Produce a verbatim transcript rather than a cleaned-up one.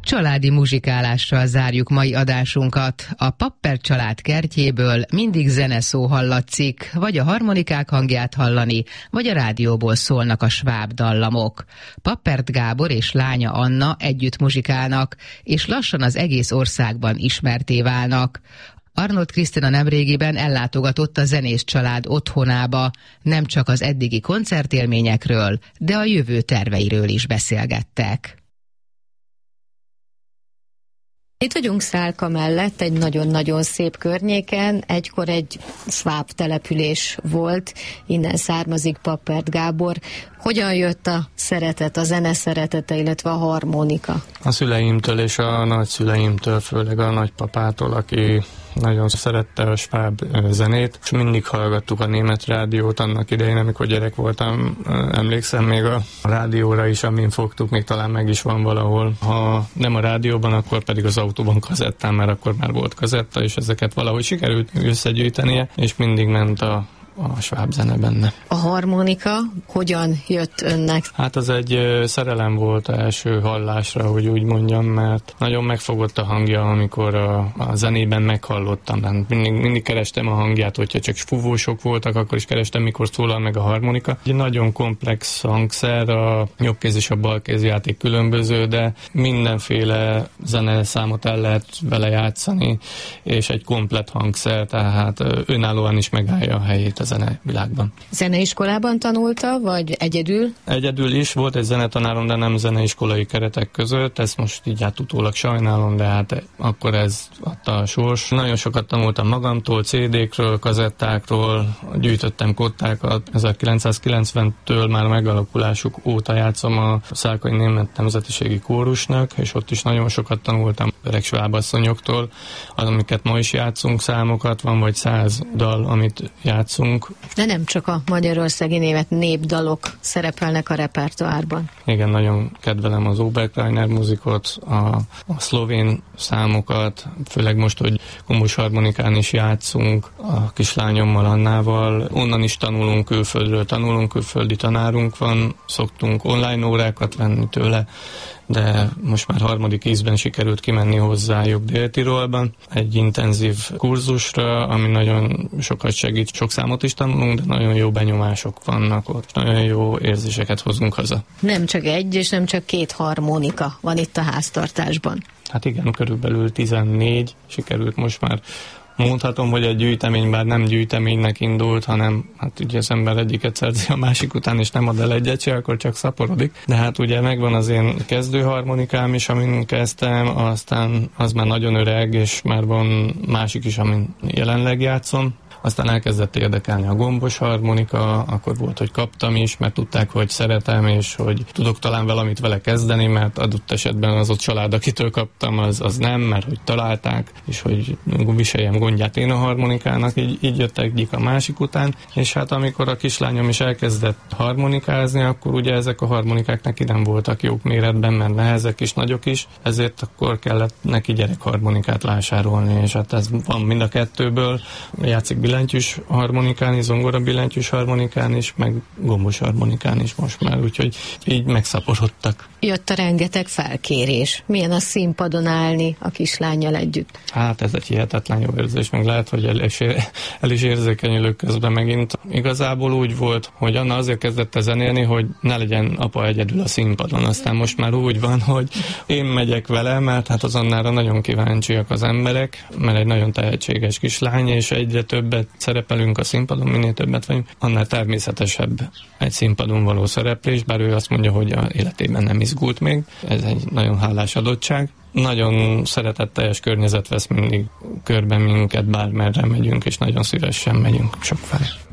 Családi muzsikálással zárjuk mai adásunkat. A Papper család kertjéből mindig zeneszó hallatszik, vagy a harmonikák hangját hallani, vagy a rádióból szólnak a sváb dallamok. Pappert Gábor és lánya Anna együtt muzsikálnak, és lassan az egész országban ismertté válnak. Arnold Krisztina nemrégiben ellátogatott a zenész család otthonába, nem csak az eddigi koncertélményekről, de a jövő terveiről is beszélgettek. Itt vagyunk Szálka mellett, egy nagyon-nagyon szép környéken, egykor egy sváb település volt, innen származik Pappert Gábor. Hogyan jött a szeretet, a zene szeretete, illetve a harmonika? A szüleimtől és a nagyszüleimtől, főleg a nagypapától, aki nagyon szerette a sváb zenét, és mindig hallgattuk a német rádiót annak idején, amikor gyerek voltam, emlékszem még a rádióra is, amin fogtuk, még talán meg is van valahol. Ha nem a rádióban, akkor pedig az autóban kazettán, mert akkor már volt kazetta, és ezeket valahogy sikerült összegyűjtenie, és mindig ment a a sváb zene benne. A harmonika hogyan jött önnek? Hát az egy szerelem volt első hallásra, hogy úgy mondjam, mert nagyon megfogott a hangja, amikor a, a zenében meghallottam. Mindig, mindig kerestem a hangját, hogyha csak fúvósok voltak, akkor is kerestem, mikor szólal meg a harmonika. Egy nagyon komplex hangszer, a jobbkéz és a balkéz játék különböző, de mindenféle zeneszámot el lehet vele játszani, és egy komplett hangszer, tehát önállóan is megállja a helyét a zene világban. Zeneiskolában tanulta, vagy egyedül? Egyedül is, volt egy zenetanárom, de nem zeneiskolai keretek között, ezt most így hát utólag sajnálom, de hát akkor ez adta a sors. Nagyon sokat tanultam magamtól, cé dékről, kazettákról, gyűjtöttem kottákat. ezerkilencszázkilencventől már megalakulásuk óta játszom a Szálkai Német Nemzetiségi Kórusnak, és ott is nagyon sokat tanultam öreg svábasszonyoktól, az, amiket ma is játszunk, számokat van, vagy száz dal, amit játszunk. De nem csak a magyarországi német népdalok szerepelnek a repertoárban. Igen, nagyon kedvelem az Oberkreiner muzikot, a, a szlovén számokat, főleg most, hogy kombos harmonikán is játszunk, a kislányommal, Annával. Onnan is tanulunk külföldről, tanulunk, külföldi tanárunk van, szoktunk online órákat venni tőle, de most már harmadik ízben sikerült kimenni hozzájuk Dél-Tirolban egy intenzív kurzusra, ami nagyon sokat segít. Sok számot is tanulunk, de nagyon jó benyomások vannak ott. Nagyon jó érzéseket hozunk haza. Nem csak egy, és nem csak két harmonika van itt a háztartásban. Hát igen, körülbelül tizennégy sikerült most már. Mondhatom, hogy egy gyűjtemény, bár nem gyűjteménynek indult, hanem hát ugye az ember egyiket szerzi a másik után, és nem ad el egyet se, akkor csak szaporodik. De hát ugye megvan az én kezdőharmonikám is, amin kezdtem, aztán az már nagyon öreg, és már van másik is, amin jelenleg játszom. Aztán elkezdett érdekelni a gombos harmonika, akkor volt, hogy kaptam is, mert tudták, hogy szeretem, és hogy tudok talán valamit vele kezdeni, mert adott esetben az ott család, akitől kaptam, az, az nem, mert hogy találták, és hogy viseljem gondját én a harmonikának, így, így jött egyik a másik után, és hát amikor a kislányom is elkezdett harmonikázni, akkor ugye ezek a harmonikák neki nem voltak jók méretben, mert nehezek is, nagyok is, ezért akkor kellett neki gyerekharmonikát vásárolni, és hát ez van mind a kettőből, játszik billentyűs harmonikán is, zongora billentyűs harmonikán is, meg gombos harmonikán is most már, úgyhogy így megszaporodtak. Jött a rengeteg felkérés. Milyen a színpadon állni a kislánnyal együtt? Hát ez egy hihetetlen jó érzés, meg lehet, hogy el is, el is érzékenyülök közben megint. Igazából úgy volt, hogy Anna azért kezdett zenélni, hogy ne legyen apa egyedül a színpadon. Aztán most már úgy van, hogy én megyek vele, mert hát az Annára nagyon kíváncsiak az emberek, mert egy nagyon tehetséges kislány, és egyre többet szerepelünk a színpadon, minél többet vagyunk, annál természetesebb egy színpadon való szereplés, bár ő azt mondja, hogy a életében nem izgult még. Ez egy nagyon hálás adottság. Nagyon szeretetteljes környezet vesz mindig körbe minket, bármerre megyünk, és nagyon szívesen megyünk sokfelé.